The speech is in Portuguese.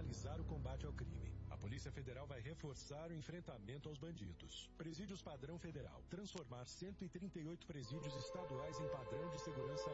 potencializar o combate ao crime. A Polícia Federal vai reforçar o enfrentamento aos bandidos. Presídios Padrão Federal. Transformar 138 presídios estaduais em padrão de segurança